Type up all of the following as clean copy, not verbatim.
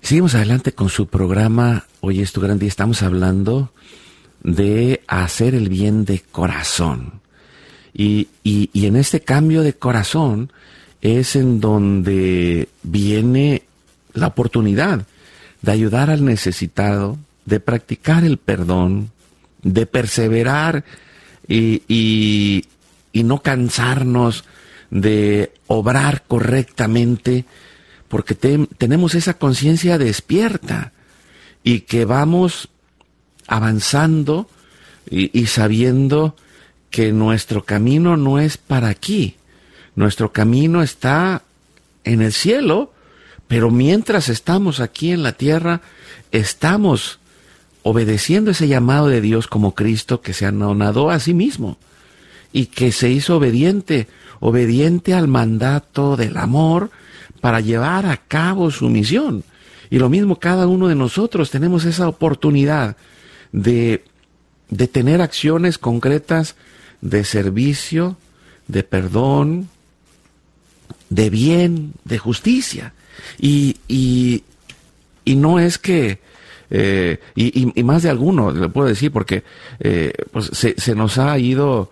Seguimos adelante con su programa. Hoy es tu gran día. Estamos hablando de hacer el bien de corazón. Y en este cambio de corazón es en donde viene la oportunidad de ayudar al necesitado, de practicar el perdón, de perseverar y no cansarnos de obrar correctamente, porque tenemos esa conciencia despierta y que vamos avanzando y sabiendo que nuestro camino no es para aquí, nuestro camino está en el cielo, pero mientras estamos aquí en la tierra, estamos obedeciendo ese llamado de Dios como Cristo, que se anonadó a sí mismo y que se hizo obediente al mandato del amor para llevar a cabo su misión. Y lo mismo, cada uno de nosotros tenemos esa oportunidad de tener acciones concretas de servicio, de perdón, de bien, de justicia. Y no es que, y más de alguno, le puedo decir, porque pues se nos ha ido,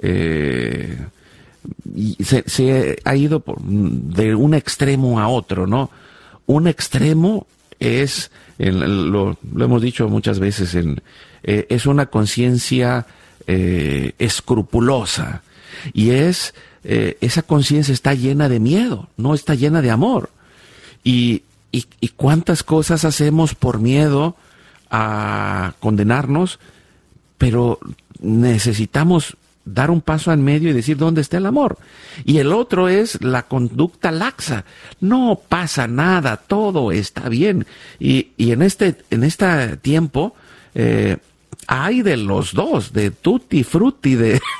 se ha ido de un extremo a otro, ¿no? Un extremo es, lo hemos dicho muchas veces, es una conciencia escrupulosa, y esa conciencia está llena de miedo, no está llena de amor. Y cuántas cosas hacemos por miedo a condenarnos, pero necesitamos dar un paso en medio y decir dónde está el amor. Y el otro es la conducta laxa. No pasa nada, todo está bien. Y en este tiempo hay de los dos, de tutti frutti,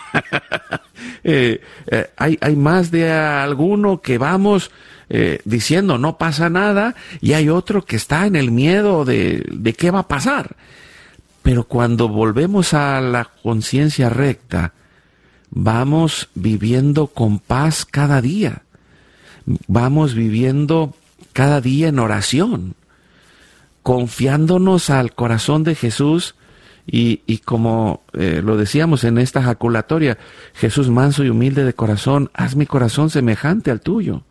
hay más de alguno que vamos diciendo no pasa nada, y hay otro que está en el miedo de qué va a pasar. Pero cuando volvemos a la conciencia recta, vamos viviendo con paz cada día, vamos viviendo cada día en oración, confiándonos al corazón de Jesús. Y como lo decíamos en esta jaculatoria, Jesús manso y humilde de corazón, haz mi corazón semejante al tuyo.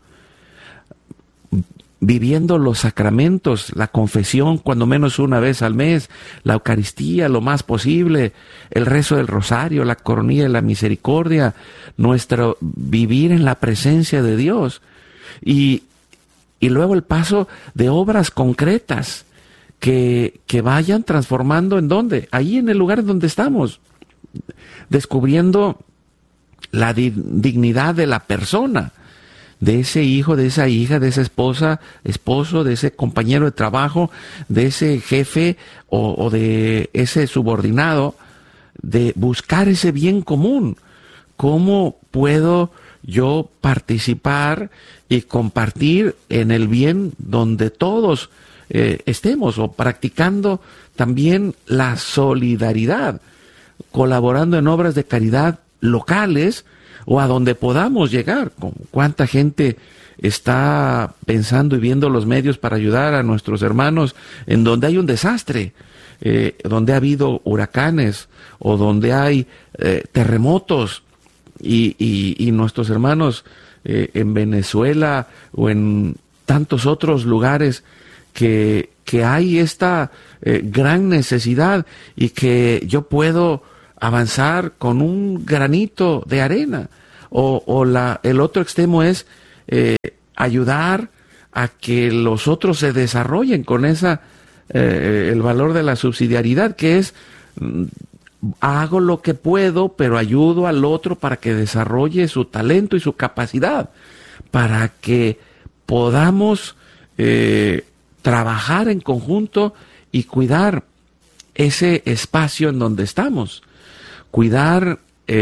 Viviendo los sacramentos, la confesión cuando menos una vez al mes, la Eucaristía lo más posible, el rezo del rosario, la coronilla de la misericordia, nuestro vivir en la presencia de Dios. Y luego el paso de obras concretas que vayan transformando, ¿en dónde? Ahí en el lugar en donde estamos, descubriendo la dignidad de la persona, de ese hijo, de esa hija, de esa esposa, esposo, de ese compañero de trabajo, de ese jefe o de ese subordinado, de buscar ese bien común. ¿Cómo puedo yo participar y compartir en el bien donde todos estemos, o practicando también la solidaridad, colaborando en obras de caridad locales o a donde podamos llegar? ¿Cuánta gente está pensando y viendo los medios para ayudar a nuestros hermanos en donde hay un desastre, donde ha habido huracanes o donde hay terremotos, y nuestros hermanos en Venezuela o en tantos otros lugares que hay esta gran necesidad, y que yo puedo avanzar con un granito de arena? O el otro extremo es ayudar a que los otros se desarrollen con el valor de la subsidiariedad, que es hago lo que puedo, pero ayudo al otro para que desarrolle su talento y su capacidad, para que podamos trabajar en conjunto y cuidar ese espacio en donde estamos, cuidar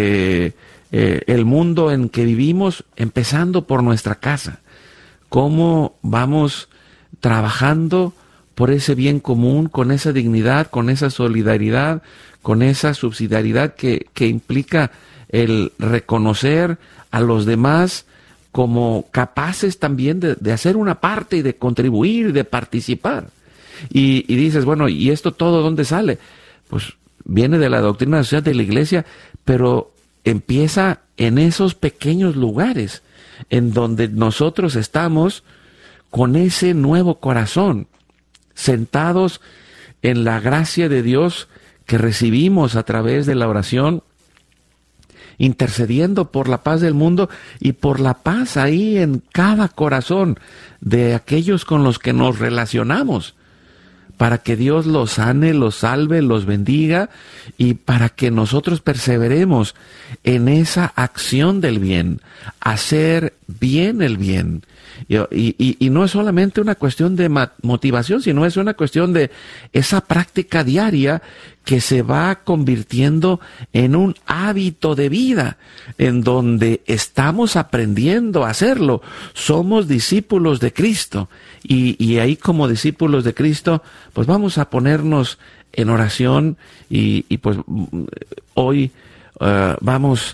el mundo en que vivimos, empezando por nuestra casa. Cómo vamos trabajando por ese bien común, con esa dignidad, con esa solidaridad, con esa subsidiariedad que implica el reconocer a los demás como capaces también de hacer una parte y de contribuir, de participar. Y dices, bueno, ¿y esto todo dónde sale? Pues viene de la doctrina de la sociedad de la iglesia, pero empieza en esos pequeños lugares en donde nosotros estamos con ese nuevo corazón, sentados en la gracia de Dios que recibimos a través de la oración, intercediendo por la paz del mundo y por la paz ahí en cada corazón de aquellos con los que nos relacionamos, para que Dios los sane, los salve, los bendiga y para que nosotros perseveremos en esa acción del bien, hacer bien el bien. Y no es solamente una cuestión de motivación, sino es una cuestión de esa práctica diaria que se va convirtiendo en un hábito de vida, en donde estamos aprendiendo a hacerlo. Somos discípulos de Cristo. Y ahí como discípulos de Cristo, pues vamos a ponernos en oración y pues hoy vamos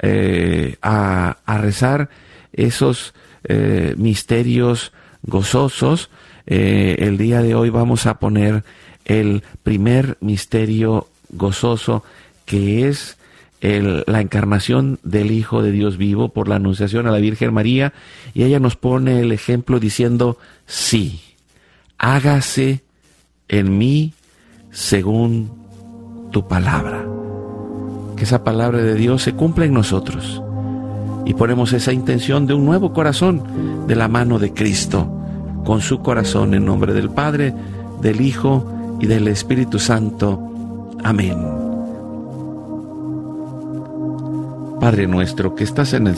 a rezar esos misterios gozosos. El día de hoy vamos a poner el primer misterio gozoso, que es la encarnación del Hijo de Dios vivo por la anunciación a la Virgen María, y ella nos pone el ejemplo diciendo: sí, hágase en mí según tu palabra. Que esa palabra de Dios se cumpla en nosotros. Y ponemos esa intención de un nuevo corazón de la mano de Cristo, con su corazón, en nombre del Padre, del Hijo y del Espíritu Santo. Amén. Padre nuestro que estás en el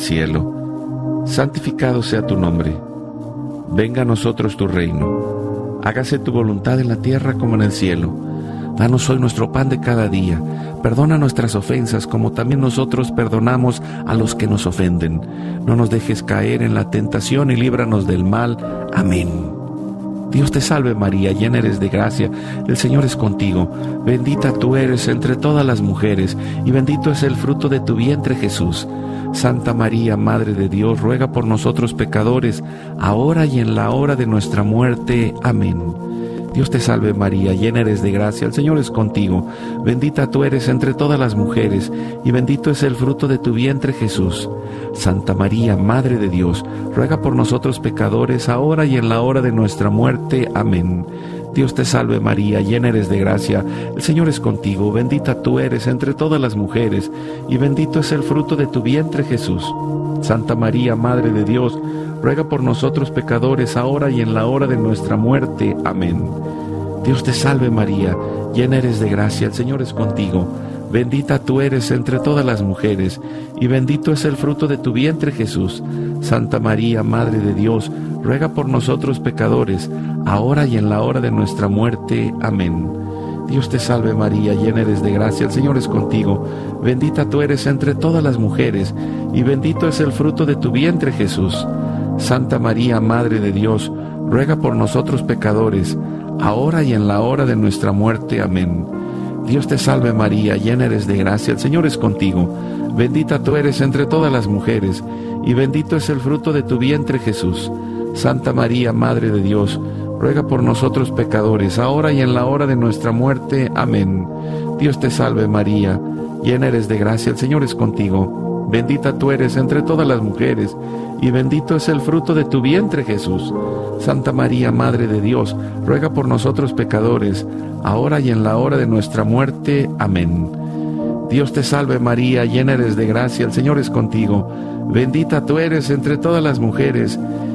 cielo, santificado sea tu nombre. Venga a nosotros tu reino. Hágase tu voluntad en la tierra como en el cielo. Danos hoy nuestro pan de cada día. Perdona nuestras ofensas como también nosotros perdonamos a los que nos ofenden. No nos dejes caer en la tentación y líbranos del mal. Amén. Dios te salve María, llena eres de gracia, el Señor es contigo. Bendita tú eres entre todas las mujeres, y bendito es el fruto de tu vientre Jesús. Santa María, Madre de Dios, ruega por nosotros pecadores, ahora y en la hora de nuestra muerte. Amén. Dios te salve María, llena eres de gracia, el Señor es contigo. Bendita tú eres entre todas las mujeres, y bendito es el fruto de tu vientre Jesús. Santa María, Madre de Dios, ruega por nosotros pecadores, ahora y en la hora de nuestra muerte. Amén. Dios te salve María, llena eres de gracia, el Señor es contigo. Bendita tú eres entre todas las mujeres, y bendito es el fruto de tu vientre Jesús. Santa María, Madre de Dios, ruega por nosotros pecadores, ahora y en la hora de nuestra muerte. Amén. Dios te salve María, llena eres de gracia, el Señor es contigo. Bendita tú eres entre todas las mujeres, y bendito es el fruto de tu vientre Jesús. Santa María, Madre de Dios, ruega por nosotros pecadores, ahora y en la hora de nuestra muerte. Amén. Dios te salve María, llena eres de gracia, el Señor es contigo. Bendita tú eres entre todas las mujeres, y bendito es el fruto de tu vientre Jesús. Santa María, Madre de Dios, ruega por nosotros pecadores, ahora y en la hora de nuestra muerte. Amén. Dios te salve María, llena eres de gracia, el Señor es contigo. Bendita tú eres entre todas las mujeres, y bendito es el fruto de tu vientre Jesús. Santa María, Madre de Dios, ruega por nosotros pecadores, ahora y en la hora de nuestra muerte. Amén. Dios te salve María, llena eres de gracia, el Señor es contigo. Bendita tú eres entre todas las mujeres, y bendito es el fruto de tu vientre Jesús. Santa María, Madre de Dios, ruega por nosotros pecadores, ahora y en la hora de nuestra muerte. Amén. Dios te salve María, llena eres de gracia, el Señor es contigo. Bendita tú eres entre todas las mujeres,